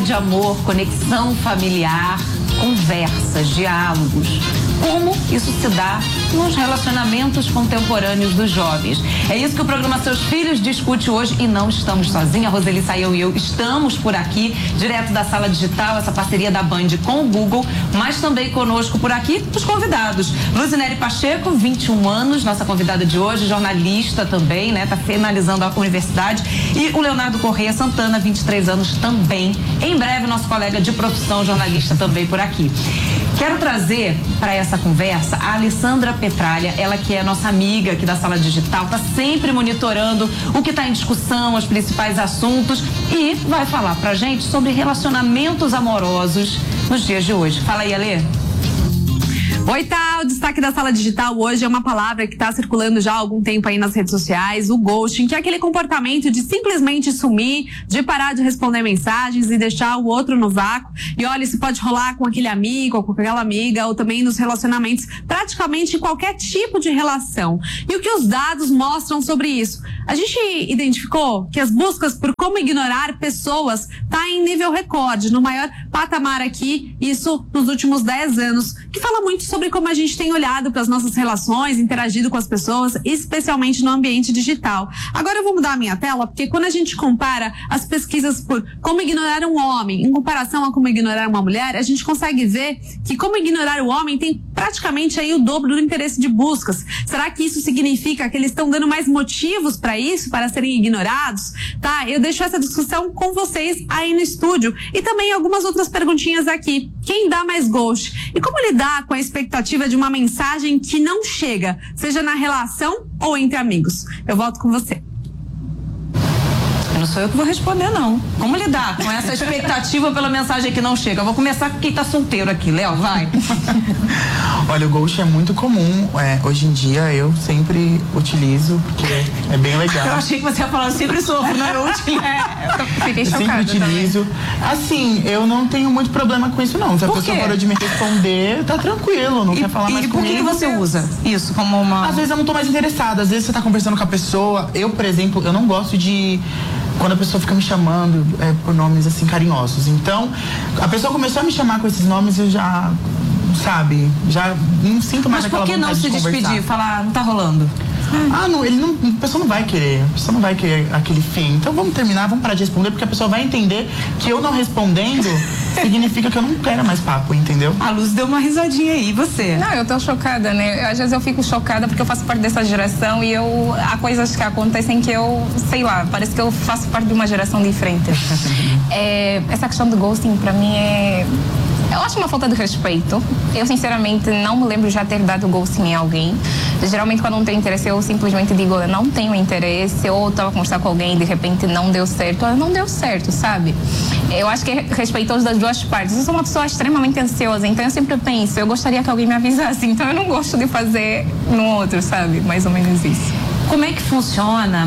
de amor, conexão familiar, conversas, diálogos. Como isso se dá nos relacionamentos contemporâneos dos jovens. É isso que o programa Seus Filhos discute hoje e não estamos sozinhos. A Roseli Saião e eu estamos por aqui, direto da Sala Digital, essa parceria da Band com o Google, mas também conosco por aqui os convidados. Luzinelli Pacheco, 21 anos, nossa convidada de hoje, jornalista também, né? Tá finalizando a universidade. E o Leonardo Correia Santana, 23 anos também. Em breve, nosso colega de profissão, jornalista também por aqui. Quero trazer para essa conversa a Alessandra Petralha, ela que é nossa amiga aqui da Sala Digital, está sempre monitorando o que está em discussão, os principais assuntos e vai falar pra gente sobre relacionamentos amorosos nos dias de hoje. Fala aí, Alê. Oi, tá, o destaque da Sala Digital hoje é uma palavra que está circulando já há algum tempo aí nas redes sociais, o ghosting, que é aquele comportamento de simplesmente sumir, de parar de responder mensagens e deixar o outro no vácuo. E olha, isso pode rolar com aquele amigo ou com aquela amiga, ou também nos relacionamentos, praticamente em qualquer tipo de relação. E o que os dados mostram sobre isso? A gente identificou que as buscas por como ignorar pessoas tá em nível recorde, no maior patamar aqui, isso nos últimos 10 anos, que fala muito sobre como a gente tem olhado para as nossas relações, interagido com as pessoas, especialmente no ambiente digital. Agora eu vou mudar a minha tela, porque quando a gente compara as pesquisas por como ignorar um homem em comparação a como ignorar uma mulher, a gente consegue ver que como ignorar o homem tem praticamente aí o dobro do interesse de buscas. Será que isso significa que eles estão dando mais motivos para isso, para serem ignorados? Tá, eu deixo essa discussão com vocês aí no estúdio e também algumas outras perguntinhas aqui. Quem dá mais ghost? E como lidar com a expectativa de uma mensagem que não chega, seja na relação ou entre amigos? Eu volto com você. Não sou eu que vou responder, não. Como lidar com essa expectativa pela mensagem que não chega? Eu vou começar com quem tá solteiro aqui. Léo, vai. Olha, o ghost é muito comum. Hoje em dia eu sempre utilizo, porque é bem legal. Eu achei que você ia falar, eu sempre sofro, não é útil. Eu fiquei chocada. Eu sempre utilizo. Também. Assim, eu não tenho muito problema com isso, não. Se a pessoa parou de me responder, tá tranquilo, não quer falar mais comigo. E por que você usa isso como uma... Às vezes eu não tô mais interessada. Às vezes você tá conversando com a pessoa. Eu, por exemplo, eu não gosto de... Quando a pessoa fica me chamando por nomes assim carinhosos. Então, a pessoa começou a me chamar com esses nomes, eu já, sabe, já não sinto mais aquela vontade de conversar. Mas por que não se despedir, falar, não tá rolando? Não, a pessoa não vai querer, aquele fim. Então vamos terminar, vamos parar de responder, porque a pessoa vai entender que eu não respondendo significa que eu não quero mais papo, entendeu? A Luz deu uma risadinha aí, e você? Não, eu tô chocada, né? Às vezes eu fico chocada porque eu faço parte dessa geração e há coisas que acontecem que eu, sei lá, parece que eu faço parte de uma geração diferente. Essa questão do ghosting pra mim eu acho uma falta de respeito. Eu, sinceramente, não me lembro de já ter dado ghosting em alguém. Geralmente, quando não tenho interesse, eu simplesmente digo, eu não tenho interesse, ou estava conversando com alguém e de repente não deu certo. Não deu certo, sabe? Eu acho que é respeitoso das duas partes. Eu sou uma pessoa extremamente ansiosa, então eu sempre penso, eu gostaria que alguém me avisasse, então eu não gosto de fazer no outro, sabe? Mais ou menos isso. Como é que funciona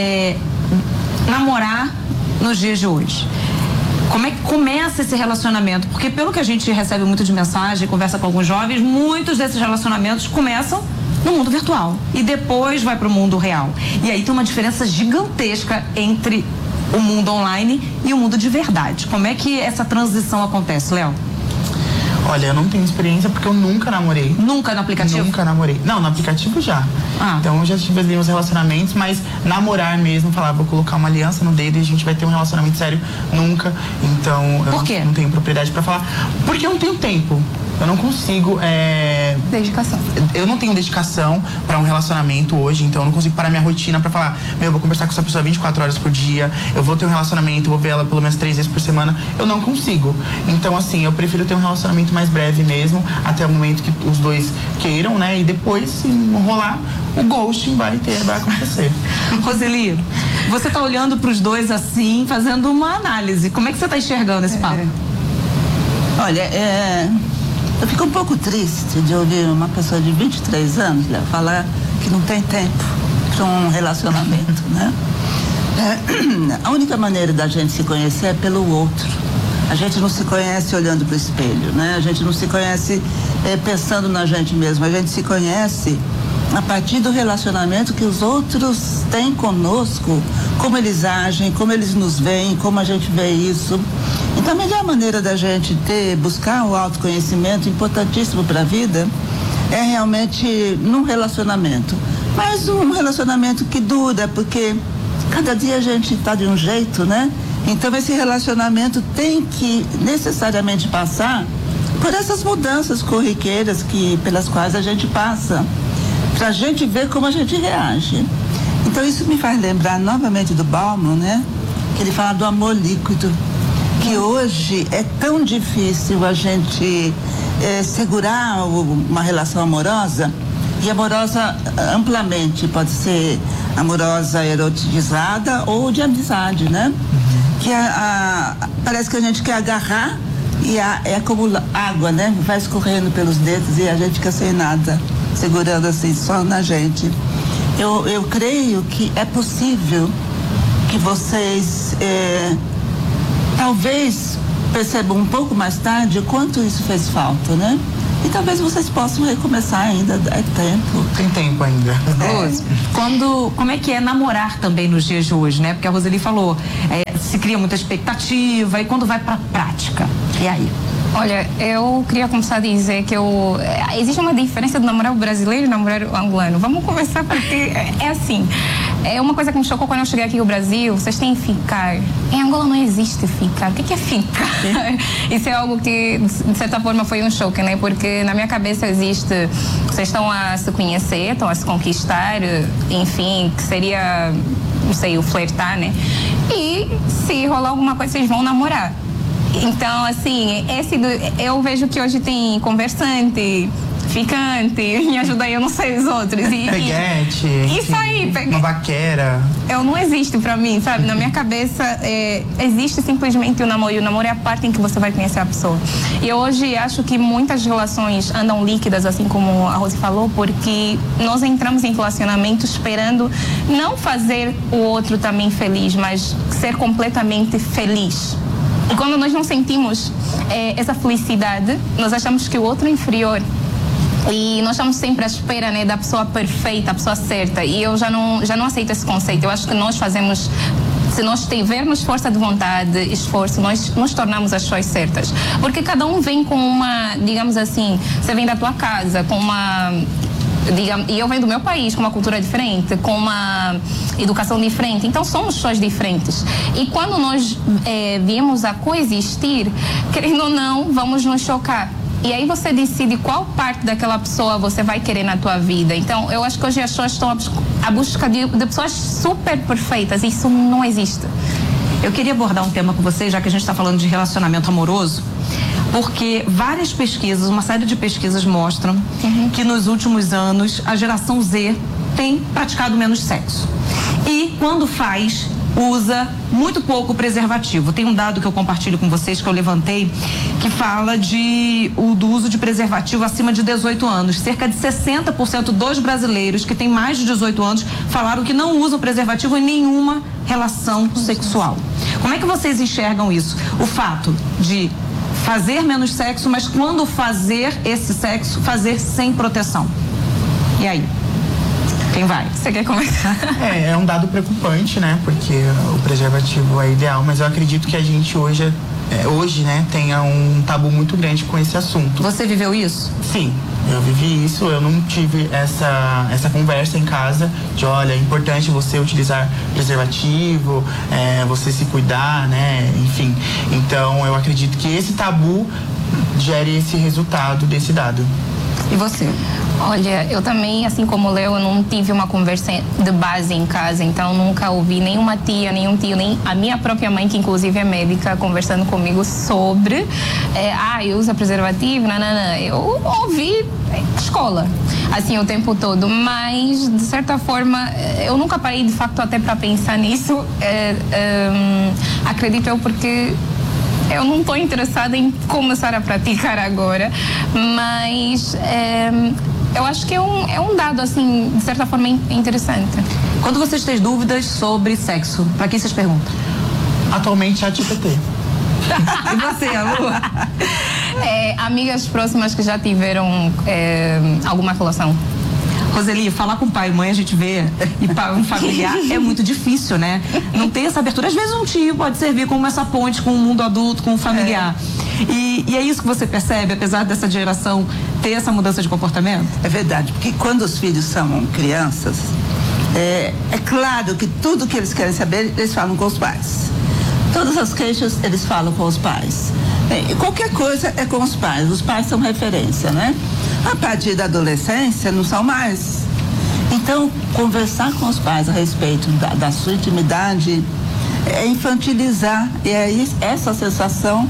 namorar nos dias de hoje? Como é que começa esse relacionamento? Porque pelo que a gente recebe muito de mensagem, conversa com alguns jovens, muitos desses relacionamentos começam no mundo virtual e depois vai para o mundo real. E aí tem uma diferença gigantesca entre o mundo online e o mundo de verdade. Como é que essa transição acontece, Léo? Olha, eu não tenho experiência porque eu nunca namorei. Nunca no aplicativo? Nunca namorei. Não, no aplicativo já. Então eu já tive ali uns relacionamentos, mas namorar mesmo, falar, vou colocar uma aliança no dedo e a gente vai ter um relacionamento sério, nunca. Então eu não tenho propriedade pra falar. Porque eu não tenho tempo. Eu não consigo. Dedicação. Eu não tenho dedicação pra um relacionamento hoje, então eu não consigo parar minha rotina pra falar, eu vou conversar com essa pessoa 24 horas por dia, eu vou ter um relacionamento, vou ver ela pelo menos 3 vezes por semana. Eu não consigo. Então, assim, eu prefiro ter um relacionamento mais breve mesmo, até o momento que os dois queiram, né? E depois, se não rolar, o ghosting vai acontecer. Roseli, você tá olhando pros dois assim, fazendo uma análise. Como é que você tá enxergando esse papo? Olha, eu fico um pouco triste de ouvir uma pessoa de 23 anos falar que não tem tempo para um relacionamento, né? A única maneira da gente se conhecer é pelo outro. A gente não se conhece olhando para o espelho, né? A gente não se conhece pensando na gente mesmo. A gente se conhece a partir do relacionamento que os outros têm conosco, como eles agem, como eles nos veem, como a gente vê isso. Então, a melhor maneira da gente buscar o autoconhecimento, importantíssimo para a vida, é realmente num relacionamento. Mas um relacionamento que dura, porque cada dia a gente está de um jeito, né? Então, esse relacionamento tem que necessariamente passar por essas mudanças corriqueiras pelas quais a gente passa, para a gente ver como a gente reage. Então, isso me faz lembrar novamente do Bauman, né? Que ele fala do amor líquido, que hoje é tão difícil a gente segurar uma relação amorosa, e amorosa amplamente, pode ser amorosa erotizada ou de amizade, né? Que parece que a gente quer agarrar e é como água, né? Vai escorrendo pelos dedos e a gente fica sem nada, segurando assim só na gente. Eu creio que é possível que vocês talvez percebam um pouco mais tarde o quanto isso fez falta, né? E talvez vocês possam recomeçar ainda, é tempo. Tem tempo ainda. Rose, como é que é namorar também nos dias de hoje, né? Porque a Roseli falou, se cria muita expectativa e quando vai pra prática, e aí? Olha, eu queria começar a dizer que existe uma diferença do namorar brasileiro e namorar angolano. Vamos conversar porque é assim. É uma coisa que me chocou quando eu cheguei aqui no Brasil. Vocês têm ficar. Em Angola não existe ficar. O que é ficar? Isso é algo que, de certa forma, foi um choque, né? Porque na minha cabeça existe. Vocês estão a se conhecer, estão a se conquistar, enfim, que seria, não sei, o flertar, né? E se rolar alguma coisa, vocês vão namorar. Então, assim, eu vejo que hoje tem conversante, ficante, me ajuda aí, eu não sei os outros. Peguete. Isso aí, uma vaquera. Não existe pra mim, sabe? Na minha cabeça, existe simplesmente o namoro. E o namoro é a parte em que você vai conhecer a pessoa. E hoje acho que muitas relações andam líquidas, assim como a Rose falou, porque nós entramos em relacionamento esperando não fazer o outro também feliz, mas ser completamente feliz. E quando nós não sentimos essa felicidade, nós achamos que o outro é inferior. E nós estamos sempre à espera, né, da pessoa perfeita, a pessoa certa. E eu já não aceito esse conceito. Eu acho que nós fazemos... Se nós tivermos força de vontade, esforço, nós nos tornamos as pessoas certas. Porque cada um vem com uma, digamos assim, você vem da tua casa com uma... e eu venho do meu país com uma cultura diferente, com uma educação diferente, então somos pessoas diferentes. E quando nós viemos a coexistir, querendo ou não, vamos nos chocar. E aí você decide qual parte daquela pessoa você vai querer na tua vida. Então, eu acho que hoje as pessoas estão à busca de pessoas super perfeitas, e isso não existe. Eu queria abordar um tema com vocês, já que a gente está falando de relacionamento amoroso, porque várias pesquisas, uma série de pesquisas mostram que nos últimos anos a geração Z tem praticado menos sexo. E quando faz, usa muito pouco preservativo. Tem um dado que eu compartilho com vocês, que eu levantei, que fala do uso de preservativo acima de 18 anos. Cerca de 60% dos brasileiros que têm mais de 18 anos falaram que não usam preservativo em nenhuma relação sexual. Como é que vocês enxergam isso? O fato de fazer menos sexo, mas quando fazer esse sexo, fazer sem proteção. E aí? Quem vai? Você quer começar? É um dado preocupante, né? Porque o preservativo é ideal, mas eu acredito que a gente hoje, né, tenha um tabu muito grande com esse assunto. Você viveu isso? Sim, eu vivi isso. Eu não tive essa conversa em casa de, olha, é importante você utilizar preservativo, você se cuidar, né? Enfim, então eu acredito que esse tabu gere esse resultado desse dado. E você? Olha, eu também, assim como o Léo, eu não tive uma conversa de base em casa, então nunca ouvi nenhuma tia, nenhum tio, nem a minha própria mãe, que inclusive é médica, conversando comigo sobre eu uso preservativo, não. Eu ouvi escola, assim, o tempo todo, mas de certa forma eu nunca parei de facto até para pensar nisso, acredito eu, porque eu não estou interessada em começar a praticar agora, mas eu acho que é um dado, assim, de certa forma interessante. Quando vocês têm dúvidas sobre sexo, para quem vocês perguntam? Atualmente, ChatGPT. E você, Lu? Amigas próximas que já tiveram alguma relação. Roseli, falar com pai e mãe a gente vê, e para um familiar é muito difícil, né? Não tem essa abertura. Às vezes um tio pode servir como essa ponte com o mundo adulto, com o familiar. E é isso que você percebe, apesar dessa geração ter essa mudança de comportamento? É verdade, porque quando os filhos são crianças, é claro que tudo que eles querem saber, eles falam com os pais. Todas as queixas, eles falam com os pais. Qualquer coisa é com os pais são referência, né? A partir da adolescência, não são mais. Então, conversar com os pais a respeito da sua intimidade é infantilizar, e é essa sensação,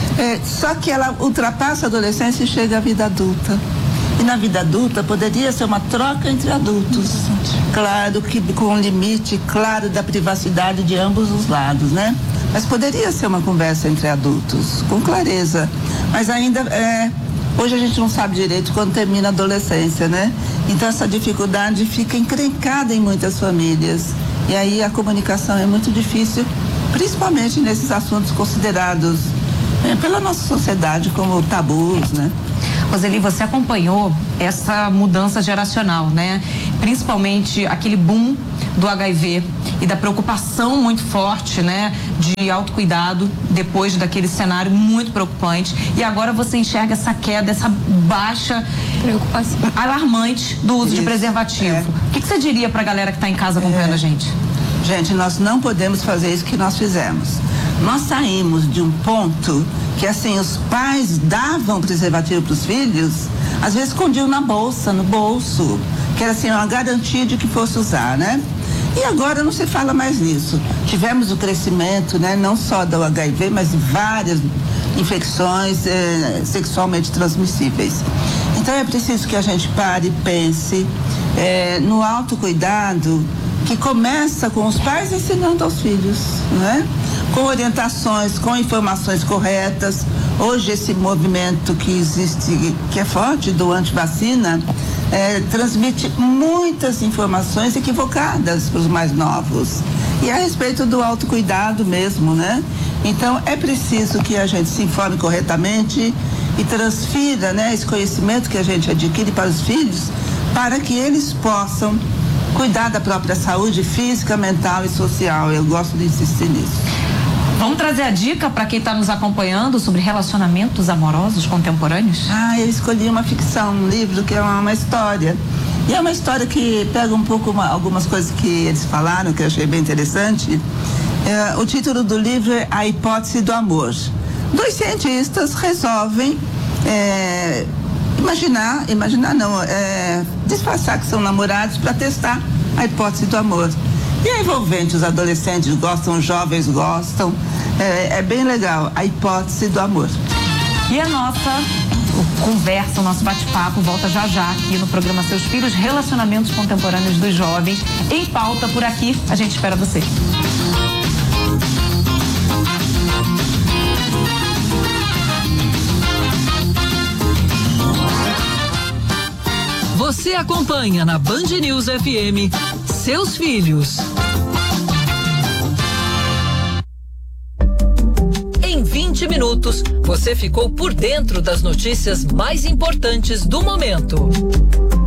só que ela ultrapassa a adolescência e chega à vida adulta. E na vida adulta poderia ser uma troca entre adultos. Claro que com um limite claro da privacidade de ambos os lados, né? Mas poderia ser uma conversa entre adultos, com clareza. Mas ainda, hoje a gente não sabe direito quando termina a adolescência, né? Então essa dificuldade fica encrencada em muitas famílias. E aí a comunicação é muito difícil, principalmente nesses assuntos considerados pela nossa sociedade como tabus, né? Roseli, você acompanhou essa mudança geracional, né? Principalmente aquele boom do HIV e da preocupação muito forte, né? De autocuidado depois daquele cenário muito preocupante. E agora você enxerga essa queda, essa baixa preocupação alarmante do uso de preservativo. O que você diria pra galera que está em casa acompanhando a gente? Gente, nós não podemos fazer isso que nós fizemos. Nós saímos de um ponto que, assim, os pais davam preservativo para os filhos, às vezes escondiam na bolsa, no bolso, que era, assim, uma garantia de que fosse usar, né? E agora não se fala mais nisso. Tivemos o crescimento, né, não só do HIV, mas de várias infecções sexualmente transmissíveis. Então é preciso que a gente pare e pense no autocuidado, que começa com os pais ensinando aos filhos, né? Com orientações, com informações corretas. Hoje esse movimento que existe, que é forte, do antivacina, transmite muitas informações equivocadas para os mais novos. E a respeito do autocuidado mesmo, né? Então é preciso que a gente se informe corretamente e transfira, né, esse conhecimento que a gente adquire para os filhos, para que eles possam cuidar da própria saúde física, mental e social. Eu gosto de insistir nisso. Vamos trazer a dica para quem está nos acompanhando sobre relacionamentos amorosos contemporâneos? Eu escolhi uma ficção, um livro que é uma história. E é uma história que pega um pouco algumas coisas que eles falaram, que eu achei bem interessante. O título do livro é A Hipótese do Amor. 2 cientistas resolvem disfarçar que são namorados para testar a hipótese do amor. E é envolvente, os adolescentes gostam, os jovens gostam, é bem legal, a hipótese do amor. E a nossa conversa, o nosso bate-papo volta já aqui no programa Seus Filhos, Relacionamentos Contemporâneos dos Jovens, em pauta por aqui, a gente espera você. Você acompanha na Band News FM Seus Filhos. Em 20 minutos, você ficou por dentro das notícias mais importantes do momento.